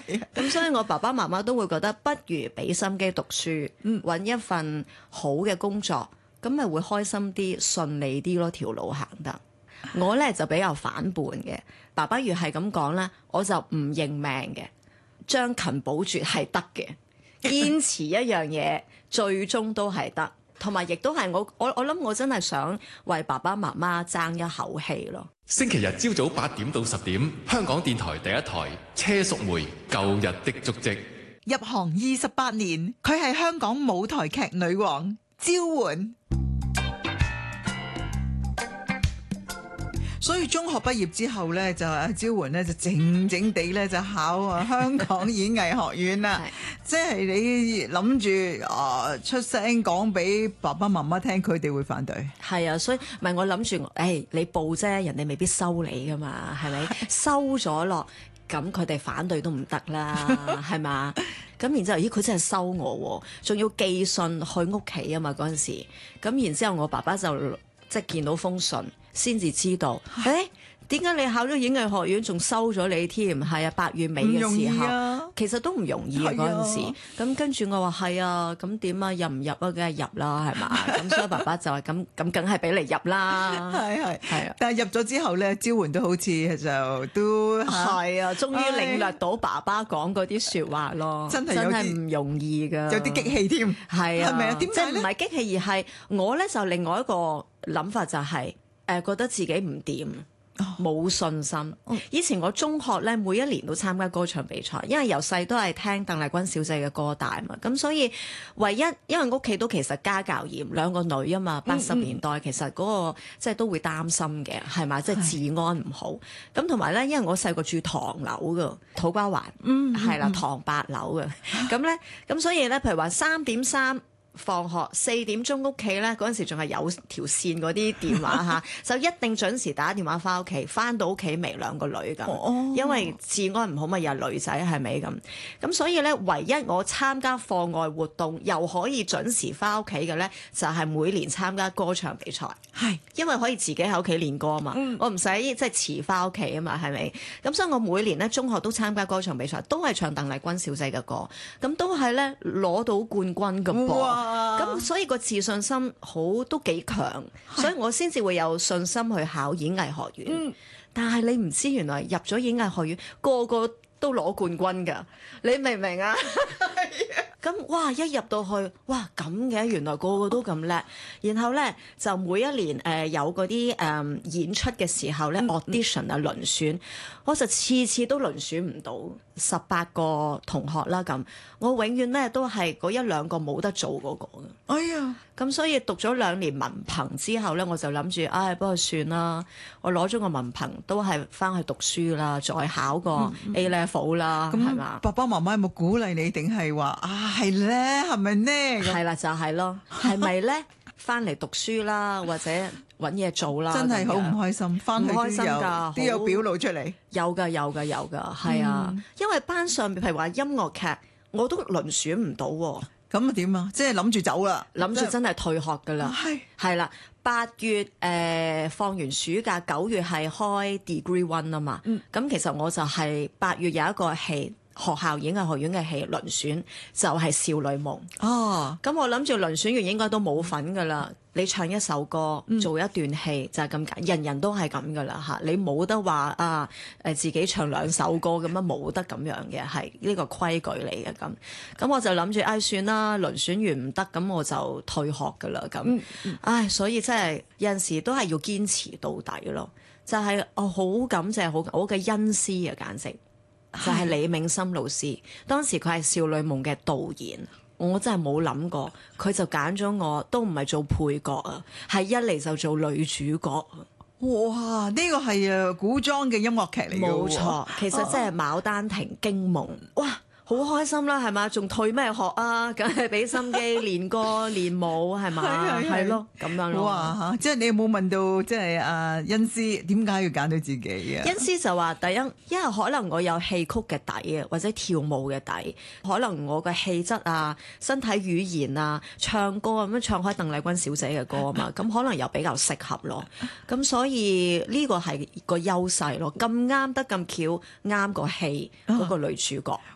咁所以我爸爸媽媽都會覺得不如俾心機讀書，揾一份好嘅工作，咁咪會開心啲、順利啲咯，條路行得。我咧就比較反叛嘅，爸爸越係咁講咧，我就唔認命嘅，將勤補拙係得嘅，堅持一樣嘢，最終都係得。同埋亦都係我諗我真係想為爸爸媽媽爭一口氣咯。 星期日朝早8點到10點，香港電台第一台車淑梅舊日的足跡。 入行28年，佢係香港舞台劇女王招媛。所以中學畢業之後咧，就阿招媛咧就靜靜地咧就考香港演藝學院啦。即係你諗住出聲講俾爸爸媽媽聽，佢哋會反對。 係啊，所以咪我諗住，你報啫，人哋未必收你噶嘛，係咪？收咗落，咁佢哋反對都唔得啦，係嘛？咁然之後，佢真係收我，仲要寄信去屋企啊嘛嗰陣時。咁然之後，我爸爸就即係見到封信，先至知道，點解你考咗演藝學院仲收咗你添？係啊，8月尾嘅時候，其實都唔容易啊嗰陣時。咁跟住我話係啊，咁點啊？入唔入啊？梗係入啦，係嘛？咁所以爸爸就話咁梗係俾你入啦。係啊。 但係入咗之後咧，招媛都好似就都係啊，終於領略到爸爸講嗰啲説話咯。真係唔容易㗎， 有啲激氣添。 係啊， 係咪啊？點解咧？ 即係唔係激氣，而係我咧就另外一個諗法就係覺得自己唔掂。冇信心。以前我中學咧，每一年都參加歌唱比賽，因為由細都係聽鄧麗君小姐嘅歌大嘛，咁所以唯一因為屋企都其實家教嚴，2個女啊嘛，80年代其實嗰個即係都會擔心嘅，係咪？即係治安唔好。咁同埋咧，因為我細個住唐樓㗎，土瓜灣，係啦，唐8樓嘅。咁咧，咁所以咧，譬如話3:3。放學4點鐘屋企咧，嗰陣時仲係有條線嗰啲電話就一定準時打電話翻屋企，翻到屋企未2個女咁，因為治安唔好咪又係女仔係咪咁？咁所以咧，唯一我參加課外活動又可以準時翻屋企嘅咧，就係每年參加歌唱比賽，係因為可以自己喺屋企練歌啊嘛，我唔使即係遲翻屋企啊嘛，係咪？咁所以我每年咧中學都參加歌唱比賽，都係唱鄧麗君小姐嘅歌，咁都係咧攞到冠軍嘅噃。咁所以個自信心都幾強，所以我先至會有信心去考演藝學院。但係你唔知原來入咗演藝學院，個個都攞冠軍㗎，你明唔明啊？咁哇，一入到去，哇咁嘅，原來個個都咁叻。然後咧就每一年有嗰啲演出嘅時候咧 audition 啊輪選，我就次次都輪選唔到18個同學啦咁，我永遠咧都係嗰1-2個冇得做嗰個嘅。哎呀！咁所以讀咗2年文憑之後咧，我就諗住，不過算啦，我攞咗個文憑都係翻去讀書啦，再考個 A level 啦，係嘛？ 爸爸媽媽有冇鼓勵你，定係話係咧，係咪呢？ 係啦，就係咯，係咪咧？翻嚟讀書啦，或者揾嘢做啦， 真係好唔開心，翻去都有表露出嚟。 有㗎，係啊，因為班上譬如話音樂劇，我都輪選唔到喎。 咁啊點啊？即係諗住走啦， 諗住真係退學㗎啦。係啦，8月放完暑假，9月係開 Degree 1啊嘛。咁其實我就係8月有一個戲。學校演藝學院嘅戲輪選就係少女夢。咁我諗住輪選完應該都冇份㗎啦。你唱一首歌，做一段戲就係咁簡，人人都係咁㗎啦嚇。你冇得話自己唱2首歌咁樣，冇得咁樣嘅，係呢個規矩嚟嘅咁。咁我就諗住算啦，輪選完唔得，咁我就退學㗎啦咁。所以真係有陣時都係要堅持到底咯。就係我好感謝我嘅恩師啊，簡直。就係李銘心老師，當時佢係少女夢嘅導演，我真係冇諗過，佢就揀咗我，都唔係做配角啊，係一嚟就做女主角。 哇！呢個係古裝嘅音樂劇嚟嘅。 冇錯，其實即係《牡丹亭驚夢》。哇！好開心啦，係嘛？仲退咩學啊？梗係俾心機練歌練舞，係嘛？係咯，咁樣咯。 哇！即係你有冇問到即係恩師點解要揀到自己啊？ 恩師就話：第一，因為可能我有戲曲嘅底啊，或者跳舞嘅底，可能我嘅氣質啊、身體語言啊、唱歌咁樣唱開鄧麗君小姐嘅歌啊嘛，咁可能又比較適合咯。咁所以呢個係個優勢咯。咁啱得咁巧啱個戲嗰個女主角。